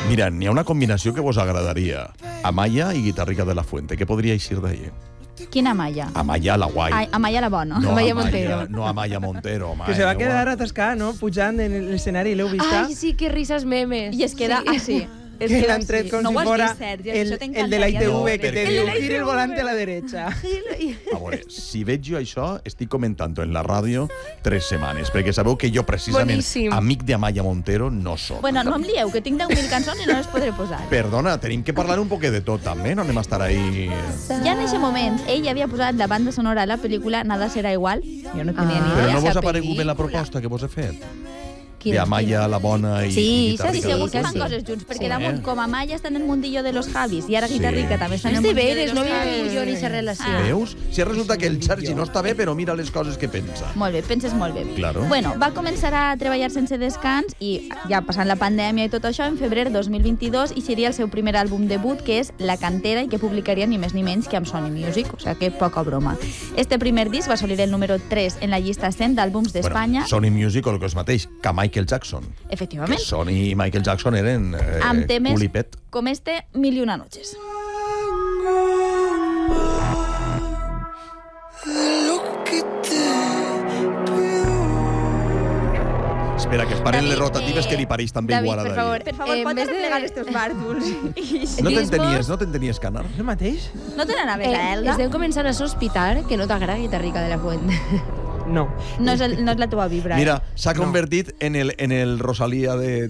Mira, n'hi ha una combinació que vos agradaria. Amaya i Guitarrica de la Fuente. Què podria eixir d'ahir? Quina Amaya? Amaya la guai. Ai, Amaya la bona. No, Amaya Montero. No Amaya Montero, home. Que se va quedar atascada, no? Pujant en l'escenari, l'heu vist? Ai, sí, que risas memes. I es queda així. Que l'han tret com no si ho has fora vist, Sergi, el això de t'encantaria la ITV, veure. que te El de diu la gir el volante a la derecha. A veure, si veig jo això, estic comentant en la ràdio 3 setmanes, perquè sabeu que jo, precisament, Boníssim. amic d'Amaya Montero, no soc. Bueno, no em lieu, que tinc 10.000 cançons i no les podré posar. Perdona, tenim que parlar un poquet de tot, també, no anem a estar ahí... Ja en aquest moment, ell havia posat la banda sonora a la pel·lícula Nada será igual. Jo no tenia ni Però idea. no vos ha esa aparegut bé la pel·lícula. proposta que vos he fet? Quina? D'Amaya la bona i Sí, Guitarrica Sí, de la segur que fan Fuente. coses junts, perquè Sí. damunt, com Amaya està en el mundillo de los Javis i ara Guitarrica també està en És el de mundillo veres, de no los havia Javis. vist jo en aquesta relació. Veus? Si resulta que el Sergi no està bé, però mira les coses que pensa. Molt bé, penses molt bé. Claro. Bueno, va començar a treballar sense descans i ja passant la pandèmia i tot això, en febrer 2022 i seria el seu primer àlbum debut, que és La Cantera, i que publicaria ni més ni menys que amb Sony Music, o sigui que poca broma. Este primer disc va assolir el número 3 en la llista 100 d'àlbums d'Espanya. Bueno, Sony Music o el que és mateix, que Michael Jackson. Que Efectivament. Sony i Michael Jackson eren Amb temes culipet. com este Mil y una noches. Espera, que es paren David, les rotatives que li pareix també David, igual a per David. favor. Per favor, En pots vez de- replegar estos bàrtols? No t'entenies, Canar? És el mateix? No te n'anaves a Elda? Estem començant a sospitar que no t'agrada Guitarrica de la Fuente. No. No és la teva vibra. Mira, s'ha convertit en el Rosalía de